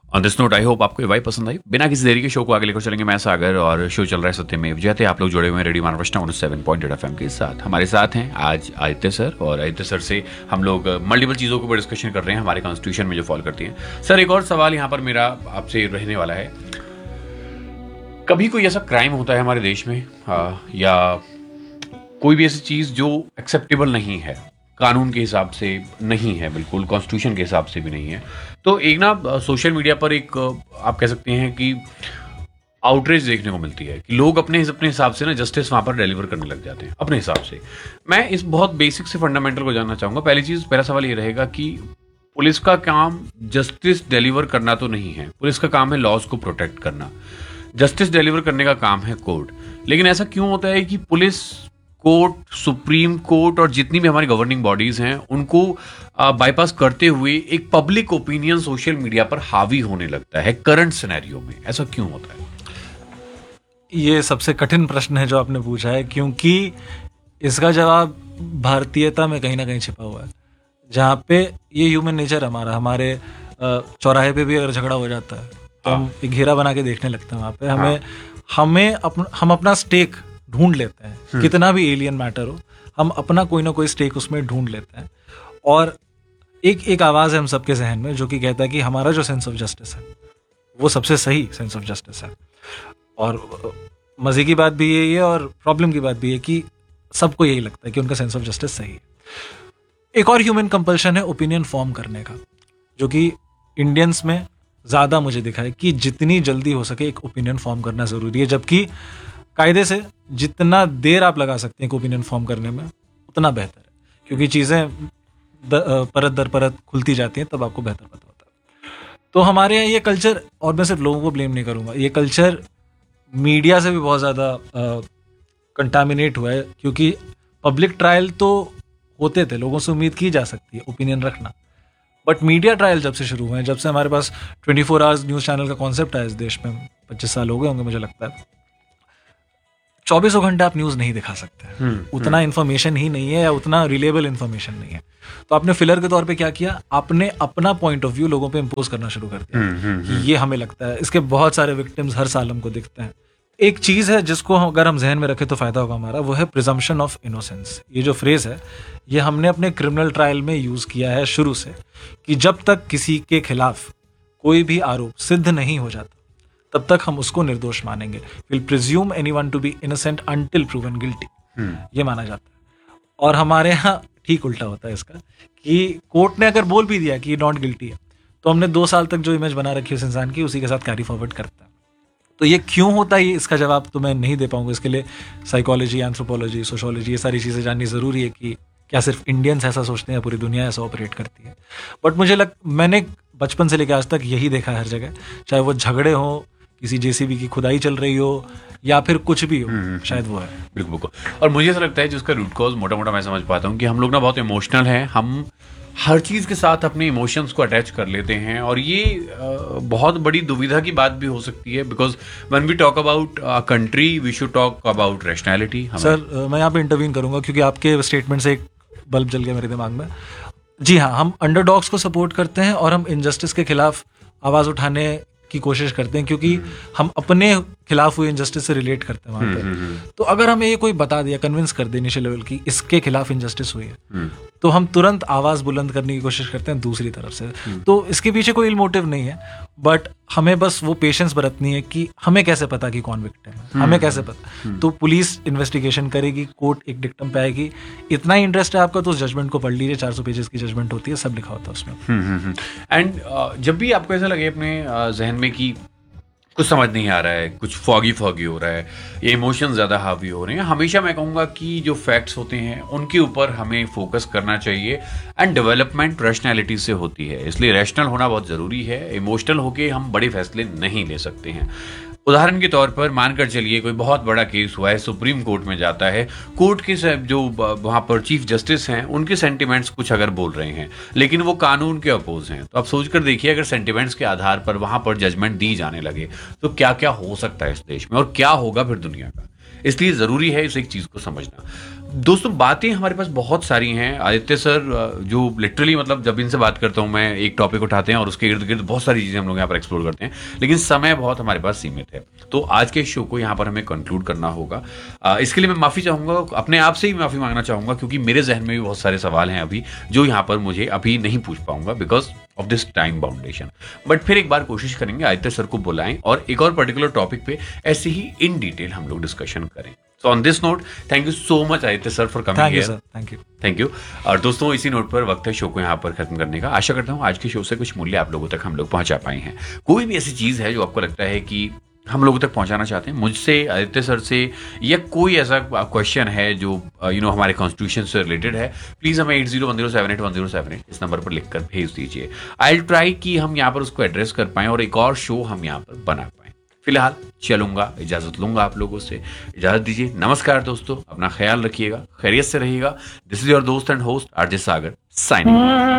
On this note I hope आपको ये vibe पसंद आई। बिना किसी देरी के शो को आगे लेकर चलेंगे मैं सागर, और शो चल रहा है सत्यमेव जयते। आप लोग जुड़े हुए हैं रेडियो मानवष्टा 7.8 FM के साथ। हमारे साथ हैं आज आदित्य सर, और आदित्य सर से हम लोग मल्टीपल चीज़ों के ऊपर डिस्कशन कर रहे हैं हमारे कॉन्स्टिट्यूशन में जो फॉलो करती हैं। सर, एक और सवाल यहाँ पर मेरा आपसे रहने वाला है, कभी कोई ऐसा क्राइम होता है हमारे देश में या कोई भी ऐसी चीज़ जो एक्सेप्टेबल नहीं है, कानून के हिसाब से नहीं है, बिल्कुल कॉन्स्टिट्यूशन के हिसाब से भी नहीं है, तो एक ना सोशल मीडिया पर एक आप कह सकते हैं कि आउटरीच देखने को मिलती है कि लोग अपने हिसाब से ना जस्टिस वहां पर डिलीवर करने लग जाते हैं अपने हिसाब से। मैं इस बहुत बेसिक से फंडामेंटल को जानना चाहूंगा। पहला सवाल ये रहेगा कि पुलिस का काम जस्टिस डिलीवर करना तो नहीं है, पुलिस का काम है लॉज को प्रोटेक्ट करना, जस्टिस डिलीवर करने का काम है कोर्ट। लेकिन ऐसा क्यों होता है कि पुलिस, कोर्ट, सुप्रीम कोर्ट और जितनी भी हमारी गवर्निंग बॉडीज हैं उनको बाईपास करते हुए एक पब्लिक ओपिनियन सोशल मीडिया पर हावी होने लगता है करंट सिनेरियो में? ऐसा क्यों होता है? ये सबसे कठिन प्रश्न है जो आपने पूछा है, क्योंकि इसका जवाब भारतीयता में कहीं ना कहीं छिपा हुआ है, जहाँ पे ये ह्यूमन नेचर हमारे चौराहे पे भी अगर झगड़ा हो जाता है तो हम एक घेरा बना के देखने लगते हैं। वहाँ पे हम अपना स्टेक ढूंढ लेते हैं, कितना भी एलियन मैटर हो, हम अपना कोई ना कोई स्टेक उसमें ढूंढ लेते हैं। और एक आवाज़ है हम सबके जहन में जो कि कहता है कि हमारा जो सेंस ऑफ जस्टिस है वो सबसे सही सेंस ऑफ जस्टिस है। और मज़े की बात भी यही है और प्रॉब्लम की बात भी है कि सबको यही लगता है कि उनका सेंस ऑफ जस्टिस सही है। एक और ह्यूमन कंपल्शन है ओपिनियन फॉर्म करने का, जो कि इंडियंस में ज़्यादा मुझे दिखा है कि जितनी जल्दी हो सके एक ओपिनियन फॉर्म करना ज़रूरी है, जबकि कायदे से जितना देर आप लगा सकते हैं एक ओपिनियन फॉर्म करने में उतना बेहतर है, क्योंकि चीज़ें परत दर परत खुलती जाती हैं, तब आपको बेहतर पता होता है। तो हमारे यहाँ ये कल्चर, और मैं सिर्फ लोगों को ब्लेम नहीं करूँगा, ये कल्चर मीडिया से भी बहुत ज़्यादा कंटामिनेट हुआ है, क्योंकि पब्लिक ट्रायल तो होते थे, लोगों से उम्मीद की जा सकती है ओपिनियन रखना, बट मीडिया ट्रायल जब से शुरू हुए हैं, जब से हमारे पास 24 आवर्स न्यूज़ चैनल का कॉन्सेप्ट है इस देश में, 25 साल हो गए होंगे मुझे लगता है, 24 घंटे आप न्यूज़ नहीं दिखा सकते, उतना इन्फॉर्मेशन ही नहीं है या उतना रिलेबल इन्फॉर्मेशन नहीं है। तो आपने फिलर के तौर पे क्या किया, आपने अपना पॉइंट ऑफ व्यू लोगों पे इम्पोज करना शुरू कर दिया कि ये हमें लगता है। इसके बहुत सारे विक्टिम्स हर साल हमको दिखते हैं। एक चीज़ है जिसको अगर हम जहन में रखें तो फायदा होगा हमारा, वो है प्रिजम्पशन ऑफ इनोसेंस। ये जो फ्रेज है ये हमने अपने क्रिमिनल ट्रायल में यूज़ किया है शुरू से, कि जब तक किसी के खिलाफ कोई भी आरोप सिद्ध नहीं हो जाता तब तक हम उसको निर्दोष मानेंगे। Will presume anyone to be innocent until proven guilty, ये माना जाता है। और हमारे यहाँ ठीक उल्टा होता है इसका, कि कोर्ट ने अगर बोल भी दिया कि ये नॉट गिल्टी है, तो हमने 2 साल तक जो इमेज बना रखी है उस इंसान की, उसी के साथ कैरी फॉरवर्ड करता है। तो ये क्यों होता है, इसका जवाब तो मैं नहीं दे पाऊंगा। इसके लिए साइकोलॉजी, एंथ्रोपोलॉजी, सोशोलॉजी, ये सारी चीज़ें जाननी ज़रूरी है कि क्या सिर्फ इंडियंस ऐसा सोचते हैं या पूरी दुनिया ऐसा ऑपरेट करती है। बट मैंने बचपन से लेकर आज तक यही देखा है हर जगह, चाहे वो झगड़े हों, किसी जेसीबी की खुदाई चल रही हो या फिर कुछ भी हो, शायद वो है। बिल्कुल बिल्कुल। और मुझे ऐसा लगता है जिसका रूट कॉज मोटा मोटा मैं समझ पाता हूँ कि हम लोग ना बहुत इमोशनल हैं, हम हर चीज़ के साथ अपने इमोशंस को अटैच कर लेते हैं, और ये बहुत बड़ी दुविधा की बात भी हो सकती है, because when we talk about country we should talk about rationality. Sir, मैं यहाँ पे इंटरवीन करूंगा क्योंकि आपके स्टेटमेंट से एक बल्ब जल गया मेरे दिमाग में। जी हाँ, हम अंडरडॉग्स को सपोर्ट करते हैं और हम इनजस्टिस के खिलाफ आवाज़ उठाने की कोशिश करते हैं, क्योंकि हम अपने खिलाफ हुए इनजस्टिस से रिलेट करते हैं वहाँ पे। तो अगर हमें ये कोई बता दिया, कन्विंस कर दे इनिशियल लेवल की इसके खिलाफ इनजस्टिस हुई है, तो हम तुरंत आवाज़ बुलंद करने की कोशिश करते हैं दूसरी तरफ से। तो इसके पीछे कोई इल मोटिव नहीं है, बट हमें बस वो पेशेंस बरतनी है कि हमें कैसे पता कि कौन विक्टिम है, हमें कैसे पता। तो पुलिस इन्वेस्टिगेशन करेगी, कोर्ट एक डिक्टम पे आएगी। इतना ही इंटरेस्ट है आपका तो उस जजमेंट को पढ़ लीजिए, 400 पेजेस की जजमेंट होती है, सब लिखा होता है उसमें। एंड जब भी आपको ऐसा लगे अपने जहन में कि कुछ समझ नहीं आ रहा है, कुछ फॉगी हो रहा है, ये इमोशंस ज़्यादा हावी हो रहे हैं, हमेशा मैं कहूँगा कि जो फैक्ट्स होते हैं उनके ऊपर हमें फोकस करना चाहिए। एंड डेवलपमेंट रैशनैलिटी से होती है, इसलिए रैशनल होना बहुत ज़रूरी है। इमोशनल होके हम बड़े फैसले नहीं ले सकते हैं। उदाहरण के तौर पर मानकर चलिए कोई बहुत बड़ा केस हुआ है, सुप्रीम कोर्ट में जाता है, कोर्ट के जो वहाँ पर चीफ जस्टिस हैं उनके सेंटिमेंट्स कुछ अगर बोल रहे हैं लेकिन वो कानून के अपोज हैं, तो आप सोच कर देखिए अगर सेंटिमेंट्स के आधार पर वहाँ पर जजमेंट दी जाने लगे तो क्या क्या हो सकता है इस देश में और क्या होगा फिर दुनिया का। इसलिए ज़रूरी है इस एक चीज़ को समझना। दोस्तों बातें हमारे पास बहुत सारी हैं। आदित्य सर जो लिटरली मतलब जब इनसे बात करता हूँ मैं, एक टॉपिक उठाते हैं और उसके इर्द गिर्द बहुत सारी चीजें हम लोग यहाँ पर एक्सप्लोर करते हैं, लेकिन समय बहुत हमारे पास सीमित है। तो आज के शो को यहाँ पर हमें कंक्लूड करना होगा। इसके लिए मैं माफी चाहूंगा, अपने आप से ही माफी मांगना चाहूंगा, क्योंकि मेरे जहन में भी बहुत सारे सवाल हैं अभी जो यहाँ पर मुझे अभी नहीं पूछ पाऊंगा because of this time boundation. But फिर एक बार कोशिश करेंगे आदित्य सर को बुलाएं और एक और पर्टिकुलर टॉपिक पे ऐसे ही इन डिटेल हम लोग डिस्कशन करें। So on this note, thank you so much Aditya sir for coming thank you here. Sir, thank you. Thank you. और दोस्तों इसी नोट पर वक्त है शो को यहाँ पर खत्म करने का। आशा करता हूँ आज के शो से कुछ मूल्य आप लोगों तक हम लोग पहुंचा पाए हैं। कोई भी ऐसी चीज है जो आपको लगता है कि हम लोगों तक पहुंचाना चाहते हैं मुझसे, आदित्य सर से, या कोई ऐसा क्वेश्चन है जो हमारे कॉन्स्टिट्यूशन से रिलेटेड है, प्लीज हमें 8010781078 इस नंबर पर लिखकर भेज दीजिए। आई विल ट्राई कि हम यहाँ पर उसको एड्रेस कर पाएं और एक और शो हम यहाँ पर बना पाएं। फिलहाल चलूंगा, इजाजत लूंगा आप लोगों से। इजाजत दीजिए। नमस्कार दोस्तों, अपना ख्याल रखिएगा, खैरियत से रहिएगा। दिस इज योर दोस्त and host RJ Sagar signing.